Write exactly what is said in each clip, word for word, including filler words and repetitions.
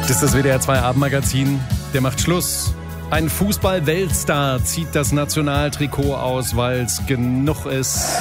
Das ist das W D R zwei Abendmagazin. Der macht Schluss. Ein Fußball-Weltstar zieht das Nationaltrikot aus, weil es genug ist.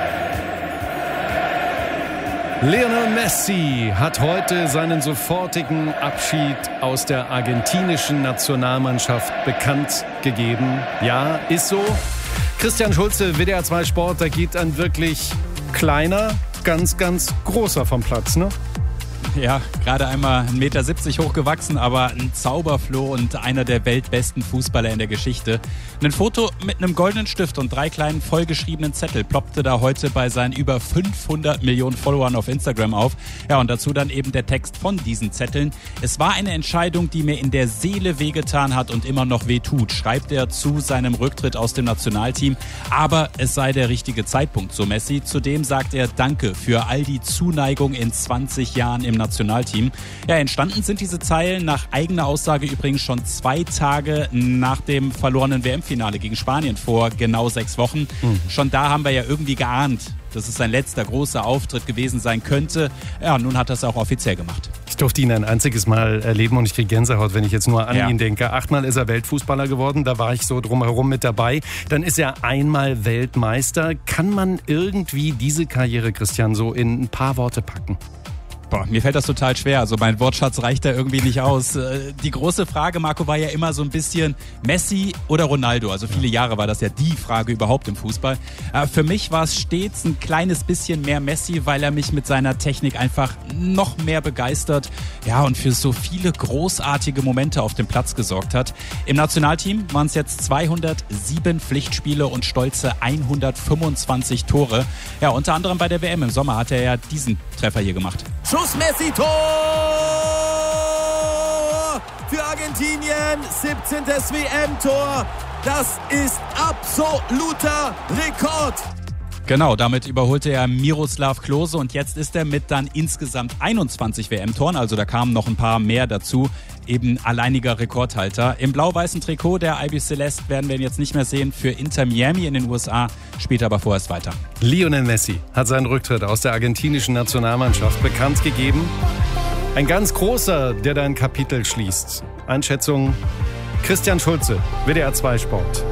Lionel Messi hat heute seinen sofortigen Abschied aus der argentinischen Nationalmannschaft bekannt gegeben. Ja, ist so. Christian Schulze, W D R zwei Sport, da geht ein wirklich kleiner, ganz, ganz großer vom Platz, ne? Ja, gerade einmal ein Meter siebzig hochgewachsen, aber ein Zauberfloh und einer der weltbesten Fußballer in der Geschichte. Ein Foto mit einem goldenen Stift und drei kleinen vollgeschriebenen Zettel ploppte da heute bei seinen über fünfhundert Millionen Followern auf Instagram auf. Ja, und dazu dann eben der Text von diesen Zetteln. Es war eine Entscheidung, die mir in der Seele wehgetan hat und immer noch wehtut, schreibt er zu seinem Rücktritt aus dem Nationalteam. Aber es sei der richtige Zeitpunkt, so Messi. Zudem sagt er Danke für all die Zuneigung in zwanzig Jahren im Nationalteam. Ja, entstanden sind diese Zeilen nach eigener Aussage übrigens schon zwei Tage nach dem verlorenen W M-Finale gegen Spanien vor genau sechs Wochen. Mhm. Schon da haben wir ja irgendwie geahnt, dass es sein letzter großer Auftritt gewesen sein könnte. Ja, nun hat er es auch offiziell gemacht. Ich durfte ihn ein einziges Mal erleben und ich kriege Gänsehaut, wenn ich jetzt nur an ja. ihn denke. Achtmal ist er Weltfußballer geworden, da war ich so drumherum mit dabei. Dann ist er einmal Weltmeister. Kann man irgendwie diese Karriere, Christian, so in ein paar Worte packen? Boah, mir fällt das total schwer. Also mein Wortschatz reicht da irgendwie nicht aus. Die große Frage, Marco, war ja immer so ein bisschen Messi oder Ronaldo. Also viele Jahre war das ja die Frage überhaupt im Fußball. Für mich war es stets ein kleines bisschen mehr Messi, weil er mich mit seiner Technik einfach noch mehr begeistert. Ja, und für so viele großartige Momente auf dem Platz gesorgt hat. Im Nationalteam waren es jetzt zweihundertsieben Pflichtspiele und stolze hundertfünfundzwanzig Tore. Ja, unter anderem bei der W M im Sommer hat er ja diesen Treffer hier gemacht. Schuss Messi, Tor für Argentinien, siebzehntes W M-Tor. Das ist absoluter Rekord. Genau, damit überholte er Miroslav Klose und jetzt ist er mit dann insgesamt einundzwanzig W M-Toren, also da kamen noch ein paar mehr dazu, eben alleiniger Rekordhalter. Im blau-weißen Trikot der I B Celeste werden wir ihn jetzt nicht mehr sehen, für Inter Miami in den U S A, spielt aber vorerst weiter. Lionel Messi hat seinen Rücktritt aus der argentinischen Nationalmannschaft bekannt gegeben. Ein ganz großer, der dein Kapitel schließt. Einschätzung Christian Schulze, W D R zwei Sport.